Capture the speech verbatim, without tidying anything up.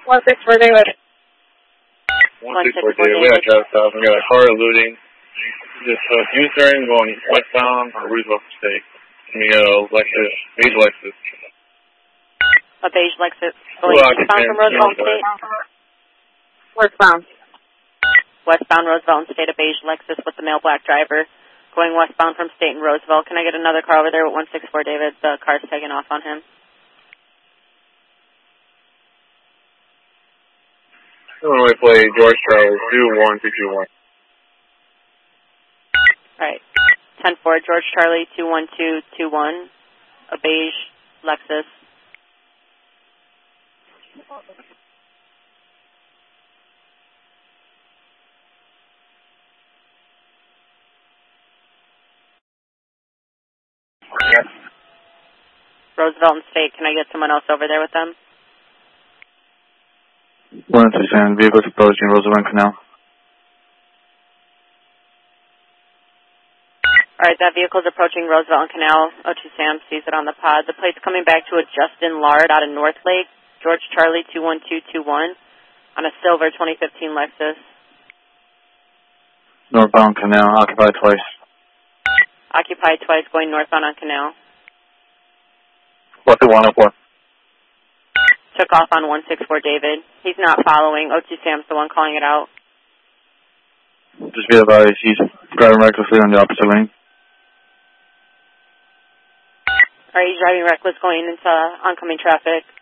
one six four David. one six four David. We got a drive stop. We got a car eluding. Just uh, U-turn going westbound on Roosevelt State. And we got a Lexus, beige Lexus. A beige Lexus going eastbound from Roosevelt State? Westbound. Westbound Roosevelt and State, a beige Lexus with the male black driver going westbound from State and Roosevelt. Can I get another car over there with one six four David? The car's taking off on him. Illinois plate, George Charlie, two one two two one. Alright. ten four, George Charlie, two one two two one. A beige Lexus. Yes. Roosevelt and State, can I get someone else over there with them? one to San, vehicles approaching Roosevelt Canal. Alright, that vehicle's approaching Roosevelt and Canal. O two Sam sees it on the pod. The plate's coming back to a Justin Lard out of North Lake. George Charlie, two one two two one. On a silver twenty fifteen Lexus. Northbound Canal, occupied twice. Occupied twice, going northbound on Canal. What the one oh four? Took off on one six four David. He's not following. O two Sam's the one calling it out. Just be advised, he's driving recklessly on the opposite lane. Are you driving reckless going into oncoming traffic?